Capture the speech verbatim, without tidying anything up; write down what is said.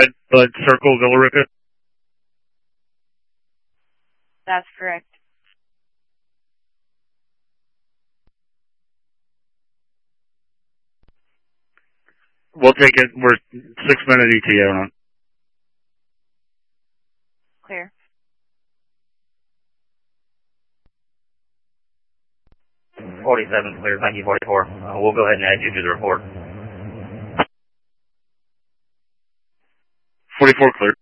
Bud Circle, Villa Rica? That's correct. We'll take it. We're six minute E T A on it. Clear. forty-seven clear, thank you, forty-four. Uh, we'll go ahead and add you to the report. forty-four clear.